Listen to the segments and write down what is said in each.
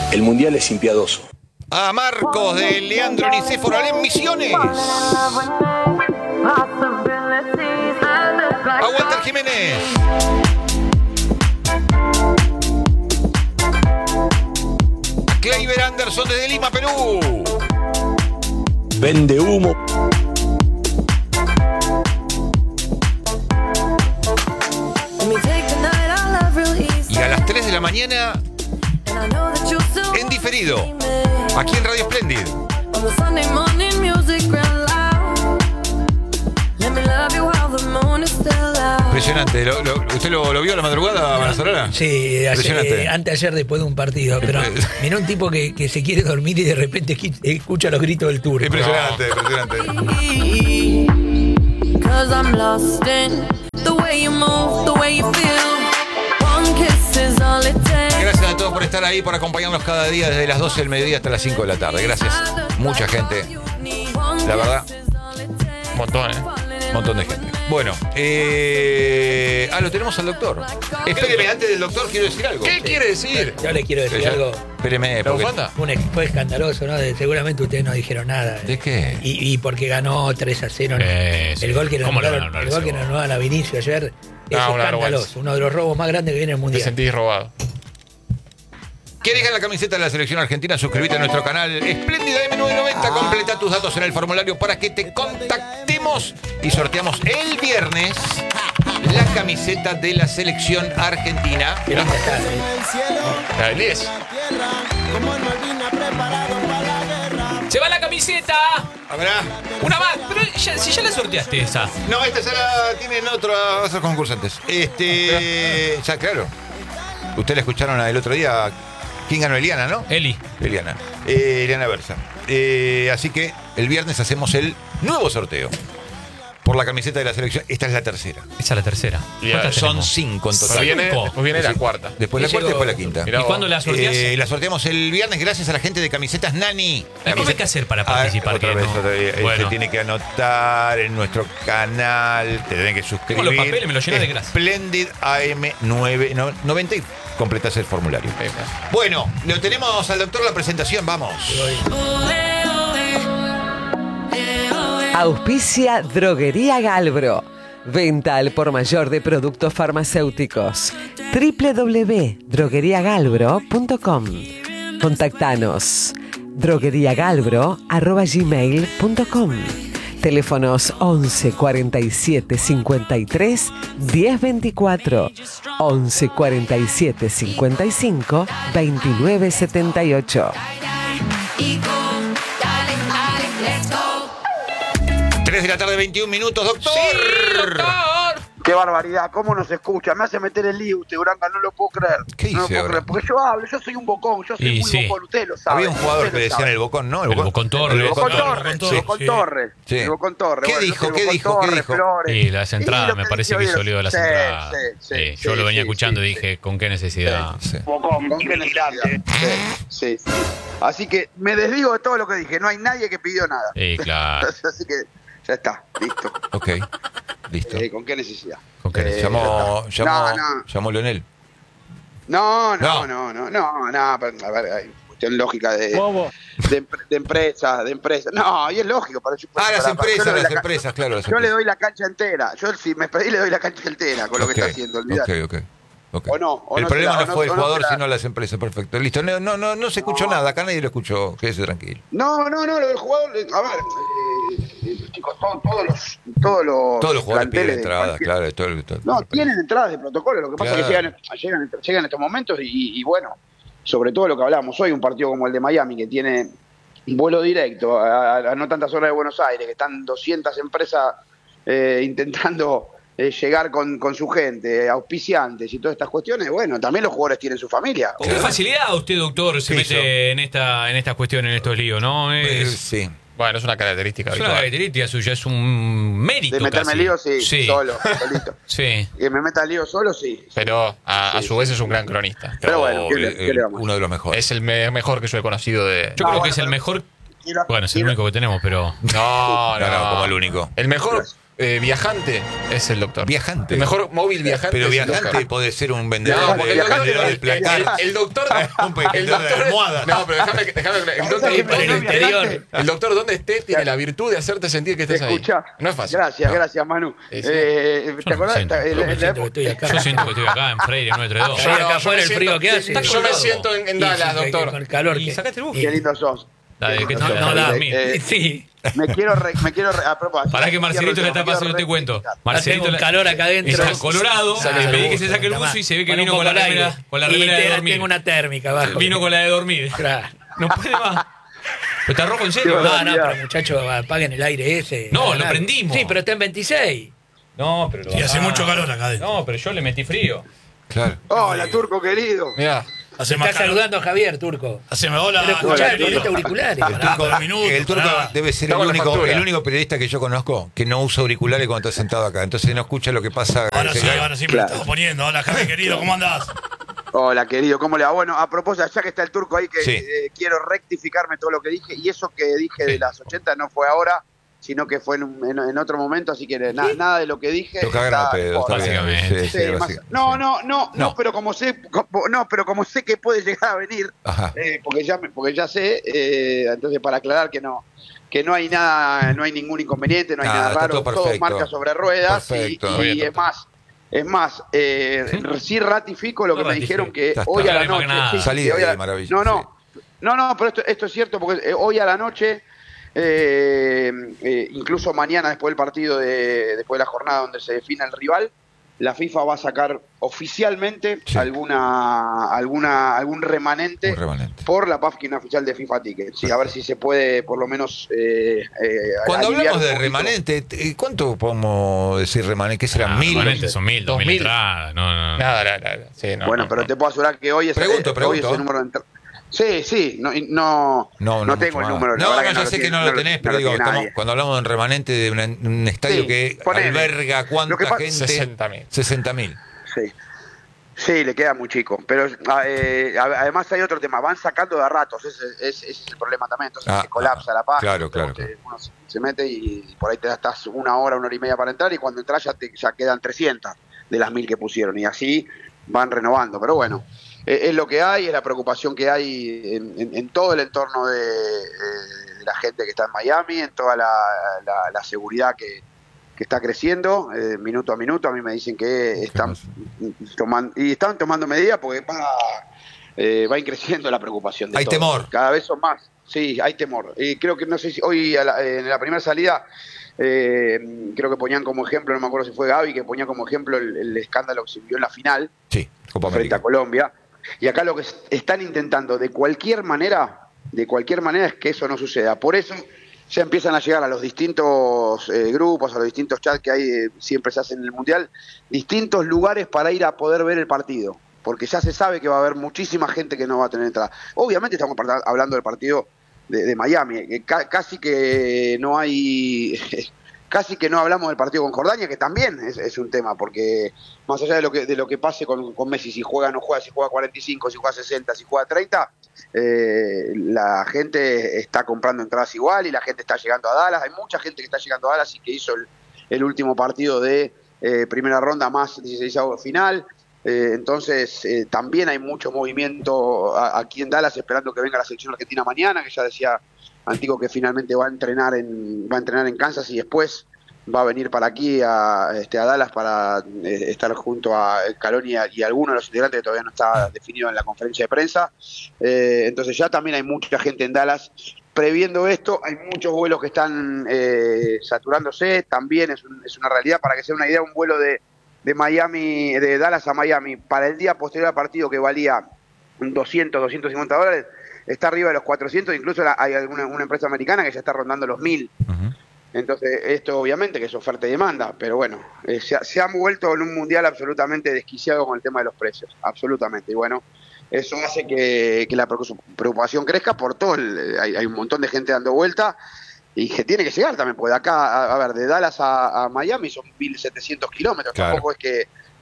El mundial es impiadoso. A Marcos de Leandro Nicéforo en Misiones. A Walter Jiménez. A Kleiber Anderson desde Lima, Perú. Vende humo. Y a las 3 de la mañana, en diferido, aquí en Radio Splendid. Impresionante. ¿Usted lo vio a la madrugada, venezolana? Sí, anteayer después de un partido. Pero mirá un tipo que se quiere dormir y de repente escucha los gritos del turco. Impresionante, impresionante. Gracias a todos por estar ahí, por acompañarnos cada día desde las 12 del mediodía hasta las 5 de la tarde. Gracias. Mucha gente. La verdad, un montón, un montón de gente. Bueno, lo tenemos al doctor. Espéreme, antes del doctor quiero decir algo. ¿Qué quiere decir? Yo le quiero decir algo. Espéreme, Fue escandaloso, ¿no? Seguramente ustedes no dijeron nada. ¿De qué? Y porque ganó 3-0. ¿No? El gol que nos anularon a Vinicius ayer es escandaloso. Uno de los robos más grandes que viene en el mundial. Te sentís robado. ¿Quieres ganar la camiseta de la selección argentina? Suscríbete a nuestro canal Espléndida M990. Completa tus datos en el formulario para que te contactemos y sorteamos el viernes la camiseta de la selección argentina. La del 10. ¡Se va la camiseta! ¿Habrá? Una más, pero si ya la sorteaste esa. No, esta ya la tienen otros concursantes. Ya, claro. Ustedes la escucharon el otro día. ¿Quién ganó? Eliana, ¿no? Eliana Versa. Así que el viernes hacemos el nuevo sorteo por la camiseta de la selección. Esta es la tercera. Esa es la tercera. Son 5 en total. Después viene la cuarta. Después la cuarta y después la quinta. ¿Y cuándo la sorteas? La sorteamos el viernes gracias a la gente de Camisetas Nani. ¿Cómo hay que hacer para participar? Otra vez. Se tiene que anotar en nuestro canal. Te tienen que suscribir. Con los papeles me los llenas de grasa. Splendid AM990 y completas el formulario. Bueno, lo tenemos al doctor la presentación. Vamos. Auspicia Droguería Galbro. Venta al por mayor de productos farmacéuticos. www.drogueriagalbro.com. Contactanos. drogueriagalbro@gmail.com. Teléfonos 11 47 53 10 24, 11 47 55 29 78. 3 de la tarde, 21 minutos, doctor. Sí, doctor. Qué barbaridad, ¿cómo nos escucha? Me hace meter el lío usted, Uranga, no lo puedo creer. ¿Qué no hice lo puedo ahora? creer, porque yo hablo, yo soy un bocón, yo soy muy bocón, usted lo sabe. Había un jugador que decían el Bocón, ¿no? El Bocón Torres. El Bocón Torres. El Bocón Torres. ¿Qué dijo? Y las entradas, me parece que hizo lío de las entradas. Yo lo venía escuchando y dije, ¿con qué necesidad? Bocón, ¿con qué necesidad? Sí. Así que me desdigo de todo lo que dije, no hay nadie que pidió nada. Sí, claro. Así que ya está, listo. Ok, listo. ¿Con qué necesidad? Llamó Leonel. No, pero, a ver, hay cuestión lógica de empresas. No, y es lógico. Las empresas, claro. Yo le doy la cancha entera. Yo si me pedí le doy la cancha entera con lo que está haciendo, olvidate. Ok. O el problema no fue el jugador, no sino las empresas. Perfecto. Listo. No se escuchó nada. Acá nadie lo escuchó. Quédese tranquilo. No, lo del jugador. A ver, chicos, todos los jugadores piden entradas, claro. No, tienen entradas de protocolo. Lo que pasa es que llegan estos momentos y bueno, sobre todo lo que hablábamos hoy, un partido como el de Miami que tiene vuelo directo a no tantas horas de Buenos Aires, que están 200 empresas intentando llegar con su gente, auspiciantes y todas estas cuestiones. Bueno, también los jugadores tienen su familia. ¿Con qué facilidad usted, doctor, se mete en estas cuestiones, en estos líos, no? Sí. Bueno, es una característica habitual. Es una característica suya, es un mérito. De meterme lío, sí. Solito. Sí. Que me meta lío solo, sí. Pero a su vez es un gran cronista. Pero bueno, ¿qué le vamos? Uno de los mejores. Es el mejor que yo he conocido de... Yo creo que es el mejor... Bueno, es el único que tenemos, pero... No, como el único. El mejor... viajante es el doctor. Viajante. El mejor móvil viajante. Pero viajante puede ser un vendedor de placar. El doctor. Un vendedor de almohadas. No, pero déjame. El doctor, donde esté, tiene la virtud de hacerte sentir que estés ahí. No es fácil. Gracias, Manu. ¿Te acordás? Yo siento que estoy acá en Freire 932. Acá afuera el frío que hace. Yo me siento en Dallas, doctor. Con el calor. Y sacaste el bus. Qué lindo sos. Sí. Me quiero a propósito. Pará que Marcelito le está pasando, te cuento. Marcelito tengo calor acá adentro. Está colorado. Le pedí que se saque el buzo y se ve que vino con la remera de dormir. Tengo una térmica abajo. Vino con la de dormir. No puede más. ¿Pero está rojo en serio? No, pero muchachos, apaguen el aire ese. No, lo prendimos. Sí, pero está en 26. No, pero y hace mucho calor acá adentro. No, pero yo le metí frío. Claro. Hola, Turco querido. Mirá. Está saludando a Javier, Turco. Haceme hola. Pero escuchá, ponete auriculares. El Turco debe ser el único periodista que yo conozco que no usa auriculares cuando está sentado acá. Entonces no escucha lo que pasa. Ahora sí me lo estamos poniendo. Hola, Javier querido, ¿cómo andás? Hola, querido, ¿cómo le va? Bueno, a propósito, ya que está el Turco ahí, que quiero rectificarme todo lo que dije. Y eso que dije de las 80 no fue ahora, sino que fue en otro momento. Así que nada de lo que dije. Básicamente. No, pero como sé que puede llegar a venir, porque ya sé, entonces para aclarar que no hay nada, no hay ningún inconveniente, no hay nada raro, todo marca sobre ruedas. Y es más, sí ratifico lo que me dijeron que hoy a la noche. Salí de ahí, maravilla. No, pero esto es cierto, porque hoy a la noche, incluso mañana después del partido, después de la jornada donde se defina el rival, la FIFA va a sacar oficialmente algún remanente por la página oficial de FIFA Ticket. Sí, a ver si se puede por lo menos cuando hablamos de remanente, ¿cuánto podemos decir remanente? ¿Qué serán? ¿1.000? Remanentes son 1.000, 2.000 entradas. No. Nada. Sí, bueno, pero te puedo asegurar que hoy es hoy ese número de entradas. Sí, no tengo el número. Ya sé que no lo tenés, pero digo, cuando hablamos de remanente de un estadio que alberga cuánta gente. 60.000. Sí, le queda muy chico. Pero además hay otro tema, van sacando de a ratos, ese es el problema también. Entonces se colapsa la página. Claro. Uno se mete y por ahí te estás una hora y media para entrar, y cuando entras ya quedan 300 de las 1.000 que pusieron, y así van renovando. Pero bueno, es lo que hay, es la preocupación que hay en todo el entorno de la gente que está en Miami, en toda la seguridad que está creciendo minuto a minuto. A mí me dicen que están tomando medidas, porque va creciendo la preocupación de hay todos. Temor. Cada vez son más. Sí, hay temor. Y creo que, no sé si hoy en la primera salida, creo que ponían como ejemplo, no me acuerdo si fue Gaby, que ponía como ejemplo el escándalo que se vivió en la final frente a Colombia. Y acá lo que están intentando de cualquier manera es que eso no suceda. Por eso ya empiezan a llegar a los distintos grupos, a los distintos chats que hay, siempre se hacen en el Mundial, distintos lugares para ir a poder ver el partido, porque ya se sabe que va a haber muchísima gente que no va a tener entrada. Obviamente estamos hablando del partido de Miami, casi que no hay... Casi que no hablamos del partido con Jordania, que también es un tema, porque más allá de lo que pase con Messi, si juega o no juega, si juega 45, si juega 60, si juega 30, la gente está comprando entradas igual, y la gente está llegando a Dallas. Hay mucha gente que está llegando a Dallas y que hizo el último partido de primera ronda más 16avo final. Entonces también hay mucho movimiento aquí en Dallas, esperando que venga la selección argentina mañana, que ya decía Antico que finalmente va a entrenar en Kansas, y después va a venir para aquí a Dallas para estar junto a Scaloni y algunos de los integrantes que todavía no está definido en la conferencia de prensa. Entonces ya también hay mucha gente en Dallas previendo esto. Hay muchos vuelos que están saturándose, también es una realidad. Para que sea una idea, un vuelo de Dallas a Miami para el día posterior al partido, que valía $200-250, está arriba de los 400, incluso hay una empresa americana que ya está rondando los 1.000. Entonces esto obviamente que es oferta y demanda, pero bueno, se ha vuelto en un mundial absolutamente desquiciado con el tema de los precios, absolutamente. Y bueno, eso hace que la preocupación crezca por todo. Hay un montón de gente dando vuelta, y que tiene que llegar también, porque de acá, a ver, de Dallas a Miami son 1.700 kilómetros. Claro. Tampoco es que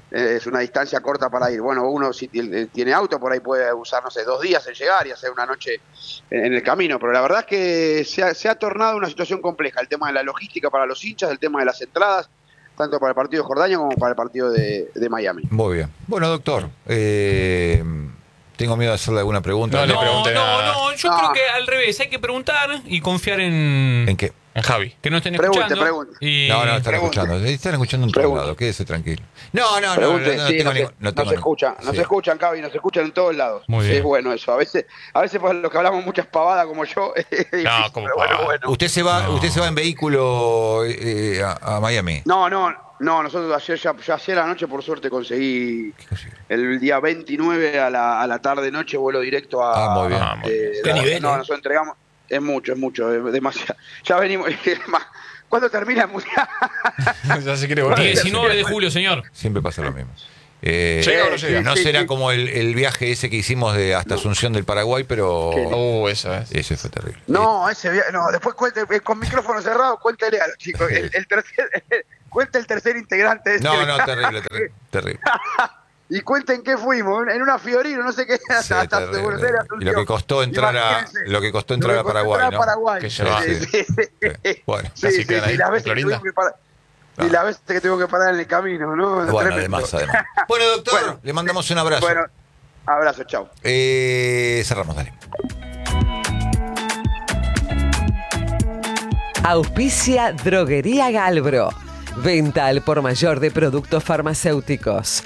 es una distancia corta para ir. Bueno, uno si tiene auto por ahí puede usar, no sé, 2 días en llegar y hacer una noche en el camino, pero la verdad es que se ha tornado una situación compleja, el tema de la logística para los hinchas, el tema de las entradas, tanto para el partido de Jordania como para el partido de Miami. Muy bien. Bueno, doctor, tengo miedo de hacerle alguna pregunta. No, yo creo que al revés, hay que preguntar y confiar en... ¿En qué? En Javi, que no estén escuchando. Pregunte. No, están escuchando en todos lados, quédese tranquilo. No se escuchan, Javi, nos escuchan en todos lados. Muy bien. Es bueno eso, a veces por lo que hablamos muchas pavadas como yo, es difícil, como bueno. ¿Usted se va en vehículo a Miami? No, nosotros ayer anoche por suerte conseguí el día 29 a la tarde-noche vuelo directo a... muy bien. ¿Qué nivel? Nosotros entregamos... Es mucho, es demasiado. Ya venimos. ¿Cuándo termina el mundial? Ya se quiere volver. 19 de julio, señor. Siempre pasa lo mismo. ¿Llega o no llega? No será como el viaje ese que hicimos hasta Asunción del Paraguay, pero. Ese fue terrible. No, ese viaje. No, después cuente, con micrófono cerrado, cuéntale a los chicos. Cuenta el tercer integrante. No, terrible. Y cuenten qué fuimos, en una Fiorino, no sé qué, hasta Buenos Aires. Y lo que costó entrar a Paraguay, ¿no? Bueno, casi quedan ahí. Y las veces que tuvo que parar en el camino, ¿no? Bueno, además. Bueno, doctor, le mandamos un abrazo. Bueno, abrazo, chao. Cerramos, dale. Auspicia Droguería Galbro. Venta al por mayor de productos farmacéuticos.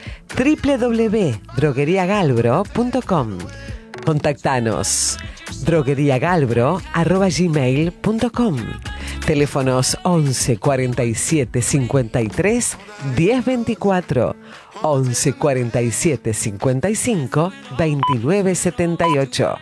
www.drogueriagalbro.com. Contactanos. drogueriagalbro@gmail.com. Teléfonos 11 47 53 10 24. 11 47 55 29 78.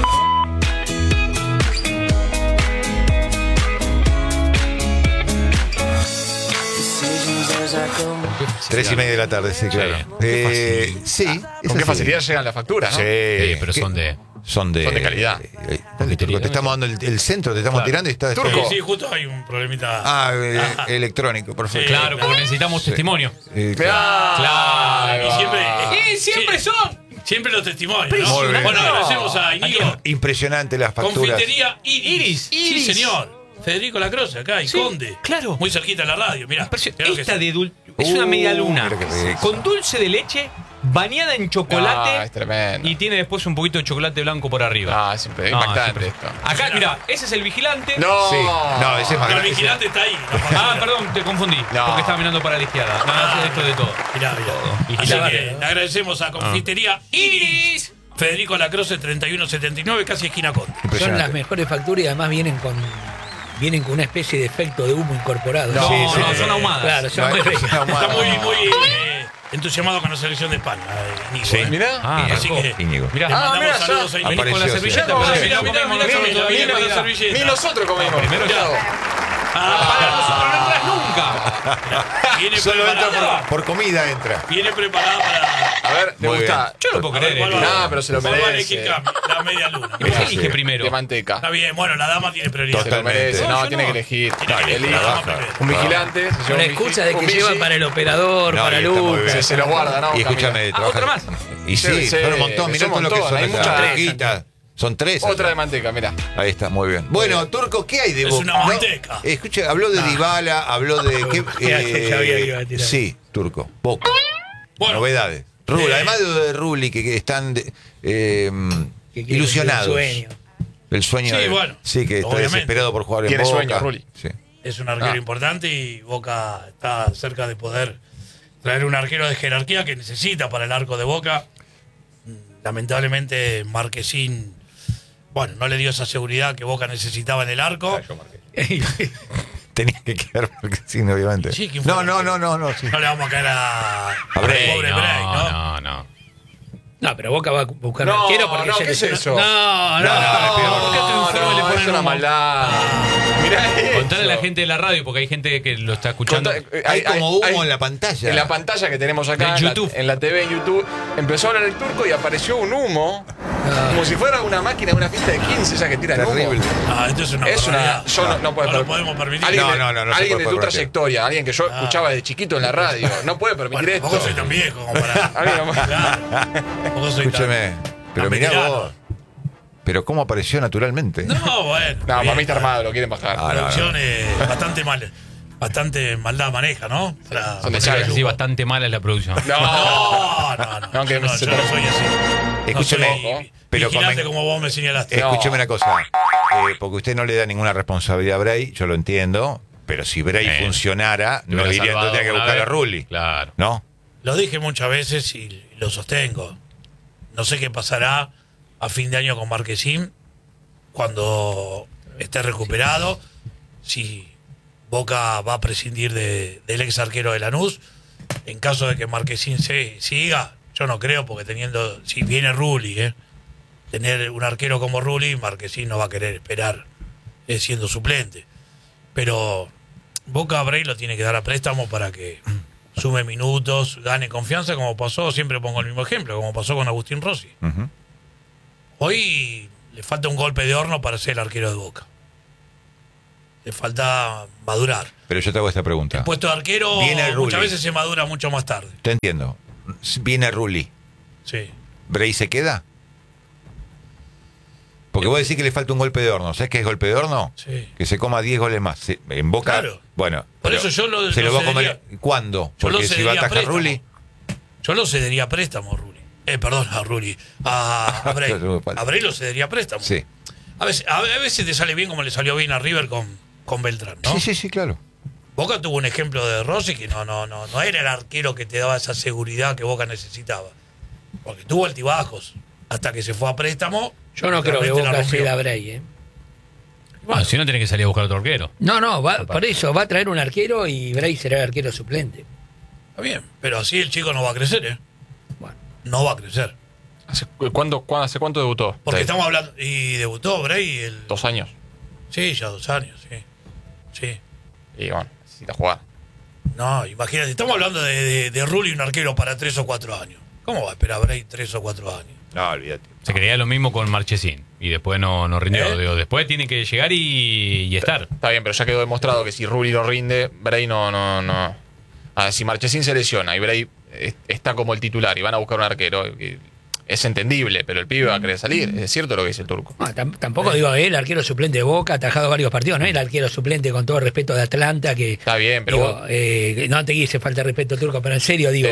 3:30 de la tarde, sí, claro. Sí. ¿Con qué facilidad llegan las facturas, no? Sí, pero son de calidad. Te estamos dando el centro, te estamos tirando y está... Turco. Sí, justo hay un problemita. Electrónico, perfecto. Claro, porque necesitamos testimonio. Claro. Y siempre son. Siempre los testimonios, ¿no? Bueno, agradecemos a Inigo. Impresionante las facturas. Confitería Iris. Sí, señor. Federico Lacroce, acá, y Conde. Claro. Muy cerquita de la radio, mirá. Esta es una media luna con dulce de leche bañada en chocolate. Es tremendo. Y tiene después un poquito de chocolate blanco por arriba. Es impactante esto. Acá, mirá, ese es el vigilante. No, ese es más grande. El vigilante está ahí. Perdón, te confundí. Porque estaba mirando para la izquierda. Esto de todo. Mirá. Así que le agradecemos a Confitería Iris. Federico Lacroce, 3179, casi esquina Conde. Son las mejores facturas y además vienen con una especie de efecto de humo incorporado. No, son ahumadas. Claro, son muy ricas. Está muy entusiasmado con la selección de España, Inigo. Sí, mirá. Así que Inigo. Le mandamos saludos a Inigo. Con la servilleta. Ni nosotros comemos. Primero yo. Para nosotros no entras nunca. Viene Solo preparada. entra por comida, entra. Viene preparada para... A ver, ¿te gusta? Yo lo puedo creer. Pero se lo merece. La media luna. ¿Qué elige primero? De manteca. Está bien, bueno, la dama tiene prioridad. Se lo merece. Tiene que elegir. Un vigilante. Una excusa de que lleva para el operador, para Lucas. Se lo guarda, ¿no? Y escúchame, otra más. Y sí, son un montón. Mirá todo lo que son muchas tarjetas. Son 3. Otra de manteca, mirá. Ahí está, muy bien. Bueno, Turco, ¿qué hay de Es Boca? una manteca. Escucha, habló de Dybala, habló de... sabía que iba a tirar. Sí, Turco, Boca. Bueno. Novedades. Además de Rulli, que están ilusionados. El sueño. Sí, bueno. Sí, que está desesperado por jugar en Boca. Tiene sueño, Rulli. Sí. Es un arquero importante y Boca está cerca de poder traer un arquero de jerarquía que necesita para el arco de Boca. Lamentablemente Marquesín, no le dio esa seguridad que Boca necesitaba en el arco. Tenía que quedar Marquesín, obviamente. Sí, ¿quién fue? No. Sí. No le vamos a caer a Bray, pobre Bray, ¿no? No, pero Boca va a buscar un arquero porque ¿qué es eso? No. Es una maldad. Mirá Contale a la gente de la radio, porque hay gente que lo está escuchando. Hay como humo en la pantalla. En la pantalla que tenemos acá, en YouTube. En la TV, en YouTube, empezó a hablar el Turco y apareció un humo. Como si fuera una máquina de una fiesta de 15, esa que tira terrible. Esto es una yo no lo podemos permitir. Alguien de tu trayectoria, alguien que yo escuchaba de chiquito en la radio, no puede permitir esto. Tampoco soy tan viejo como para. Escúcheme, pero mirá vos. Pero ¿cómo apareció naturalmente? No, bueno. No, para mí está armado, lo quieren bajar. La producción es bastante mal. Bastante maldad maneja, ¿no? Sí, bastante mala es la producción. No, yo no soy así. Escúcheme, pero vigilante como vos me señalaste. Escúcheme una cosa, porque usted no le da ninguna responsabilidad a Bray, yo lo entiendo, pero si Bray funcionara, no tendría que buscar a Rulli. Claro. ¿No? Lo dije muchas veces y lo sostengo. No sé qué pasará a fin de año con Marquesín cuando esté recuperado, si Boca va a prescindir del ex arquero de Lanús. En caso de que Marquesín siga, yo no creo, porque si viene Rulli, tener un arquero como Rulli, Marquesín no va a querer esperar siendo suplente. Pero Boca a Bray lo tiene que dar a préstamo para que sume minutos, gane confianza, como pasó, siempre pongo el mismo ejemplo, como pasó con Agustín Rossi. Hoy le falta un golpe de horno para ser el arquero de Boca. Le falta madurar. Pero yo te hago esta pregunta. El puesto de arquero muchas veces se madura mucho más tarde. Te entiendo. Viene Rulli. Sí. ¿Bray se queda? Porque vos decís que le falta un golpe de horno. ¿Sabés qué es golpe de horno? Sí. Que se coma 10 goles más. En Boca. Claro. Bueno. Por eso yo lo se lo va a comer. ¿Cuándo? Porque si va a atajar Rulli. Yo lo cedería a préstamo, Rulli. Perdón, a Rulli. A Bray. A Bray lo cedería a préstamo. Sí. A veces te sale bien como le salió bien a River con Beltrán, ¿no? Sí, claro. Boca tuvo un ejemplo de Rossi que no era el arquero que te daba esa seguridad que Boca necesitaba. Porque tuvo altibajos. Hasta que se fue a préstamo. Yo no creo que Boca ceda a Bray, Bueno, si no, tiene que salir a buscar otro arquero. No, por eso va a traer un arquero y Bray será el arquero suplente. Está bien, pero así el chico no va a crecer, Bueno. No va a crecer. ¿Hace cuánto debutó? Porque estamos hablando. Y debutó Bray 2 años. Sí, ya 2 años, sí. Y bueno, necesita jugar. No, imagínate, estamos hablando de Rulli, un arquero para 3 o 4 años. ¿Cómo va a esperar Bray 3 o 4 años? No, olvídate. Se creía lo mismo con Marchesín y después no rindió. Digo, después tiene que llegar y estar. Está bien, pero ya quedó demostrado que si Rulli no rinde, Bray no. Si Marchesín se lesiona y Bray está como el titular y van a buscar un arquero, es entendible, pero el pibe va a querer salir. Es cierto lo que dice el turco. No, tampoco digo, el arquero suplente de Boca ha atajado varios partidos, no el arquero suplente, con todo respeto, de Atlanta, que está bien, pero digo, no te hice falta de respeto al turco, pero en serio digo,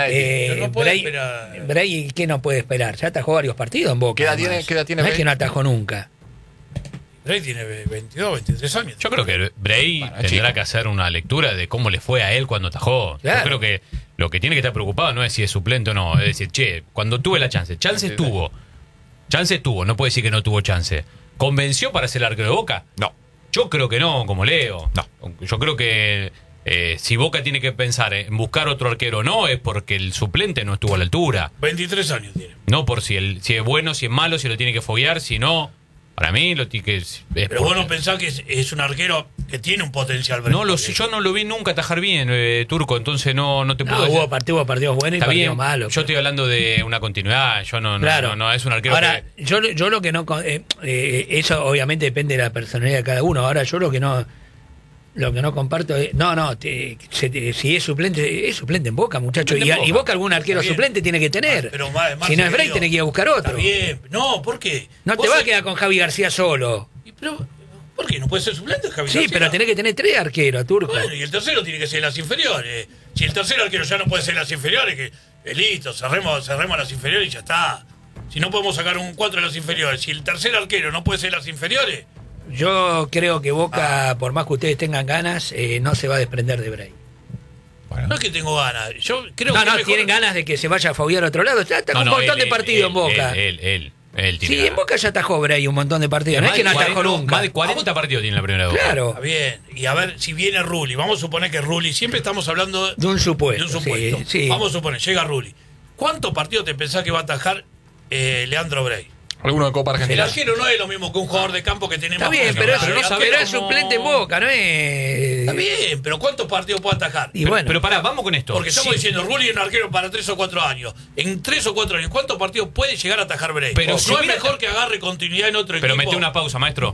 Bray, ¿qué no puede esperar? Ya atajó varios partidos en Boca. ¿Qué edad tiene no es que no atajó nunca. Bray tiene 22, 23 años. Yo creo que Bray tendrá que hacer una lectura de cómo le fue a él cuando atajó. Claro. Yo creo que lo que tiene que estar preocupado no es si es suplente o no. Es decir, cuando tuve la chance tuvo, no puede decir que no tuvo chance. ¿Convenció para ser el arquero de Boca? No. Yo creo que no, como Leo. No. Yo creo que si Boca tiene que pensar en buscar otro arquero, no es porque el suplente no estuvo a la altura. 23 años tiene. No por si es bueno, si es malo, si lo tiene que foguear, si no. Para mí lo tiene que pero vos no pensás que es un arquero que tiene un potencial. No, yo no lo vi nunca atajar bien, Turco, entonces no te puedo decir. Hubo partidos buenos y partidos malos. Yo estoy hablando de una continuidad, yo no es un arquero. Ahora, yo lo que no... eso obviamente depende de la personalidad de cada uno. Ahora, yo lo que no comparto es... si es suplente en Boca, muchachos. Y Boca algún arquero suplente tiene que tener. Pero si no es Bray, tiene que ir a buscar otro. Está bien. No, ¿por qué? No te vas a quedar con Javi García solo. Pero, ¿por qué? ¿No puede ser suplente Javi García? Sí, pero tenés que tener 3 arqueros, Turco. Bueno, y el tercero tiene que ser en las inferiores. Si el tercer arquero ya no puede ser en las inferiores, que listo, cerremos las inferiores y ya está. Si no podemos sacar un 4 en las inferiores, si el tercer arquero no puede ser en las inferiores... Yo creo que Boca, por más que ustedes tengan ganas, no se va a desprender de Bray. Bueno. No es que tengo ganas. Yo creo que tienen ganas de que se vaya a foguear a otro lado. Ya está con un montón de partidos en Boca. Él tiene sí, en Boca ya atajó Bray un montón de partidos. No es que no atajó nunca. Más de 40 partidos tiene la primera Boca. Claro. Está bien. Y a ver, si viene Rulli, vamos a suponer que Rulli, siempre estamos hablando de un supuesto. Sí. Vamos a suponer, llega Rulli. ¿Cuántos partidos te pensás que va a atajar Leandro Bray? Alguno de Copa Argentina. El arquero no es lo mismo que un jugador de campo que tenemos. Está bien, pero es suplente en Boca, ¿no es? Está bien, pero ¿cuántos partidos puede atajar? Pero pará, vamos con esto. Porque estamos diciendo, Rulli es un arquero para 3 o 4 años. En 3 o 4 años, ¿cuántos partidos puede llegar a atajar Bray? Pero no si es mejor que agarre continuidad en otro equipo. Pero mete una pausa, maestro.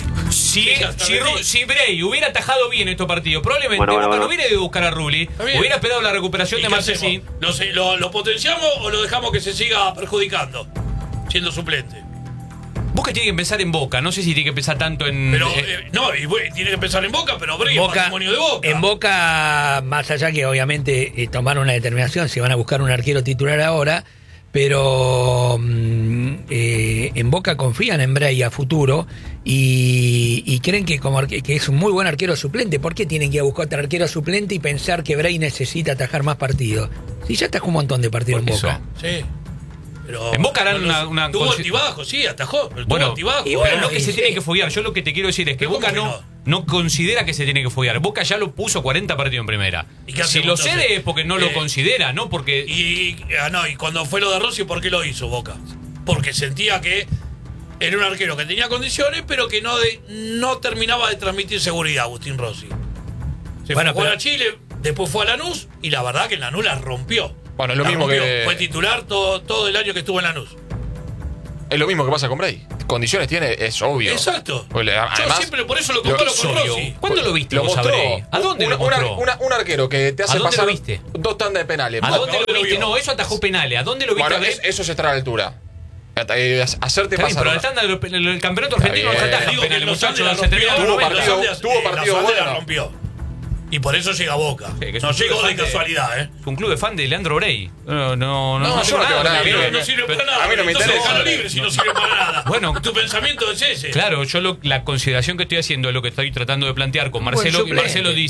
Si Bray hubiera atajado bien estos partidos, probablemente Boca no hubiera ido a buscar a Rulli, hubiera esperado la recuperación de Marchesín. ¿Lo potenciamos o lo dejamos que se siga perjudicando siendo suplente? Boca tiene que pensar en Boca, no sé si tiene que pensar tanto en... Pero, tiene que pensar en Boca, pero Bray es patrimonio de Boca. En Boca, más allá que obviamente tomaron una determinación, si van a buscar un arquero titular ahora, pero en Boca confían en Bray a futuro y creen que que es un muy buen arquero suplente. ¿Por qué tienen que ir a buscar otro arquero suplente y pensar que Bray necesita atajar más partidos? Si ya atajó un montón de partidos en Boca. Sí. Pero en Boca harán una tuvo altibajos, sí, atajó. Pero bueno, tuvo altibajos. Pero no que se tiene que foguear. Yo lo que te quiero decir es que Boca no considera que se tiene que foguear. Boca ya lo puso 40 partidos en primera. Si lo cede es porque no lo considera, no porque... Y cuando fue lo de Rossi, ¿por qué lo hizo Boca? Porque sentía que era un arquero que tenía condiciones, pero que no terminaba de transmitir seguridad, Agustín Rossi. Se fue a Chile, después fue a Lanús, y la verdad que en Lanús la rompió. Bueno, es lo mismo que... Fue titular todo el año que estuvo en Lanús. Es lo mismo que pasa con Bray. Condiciones tiene, es obvio. Exacto. Además, yo siempre por eso lo comparo con Rossi. ¿Cuándo lo viste vos a Bray? ¿A dónde lo mostró? Un arquero que te hace pasar lo viste? 2 tandas de penales. ¿A dónde lo viste? No, eso atajó penales. ¿A dónde lo viste? Bueno, eso es estar a la altura. Hacerte pasar. Pero el estándar del campeonato argentino no atajan penales, muchachos. Tuvo partido bueno. Rompió. Y por eso llega Boca. No llegó de casualidad, ¿eh? Un club de fan de Leandro Bray. No, yo no tengo nada. No sirve para nada. A mí no me interesa. Déjalo libre si no sirve para nada. Bueno, tu pensamiento es ese. Claro, yo la consideración que estoy haciendo es lo que estoy tratando de plantear con Marcelo. Y Marcelo dice.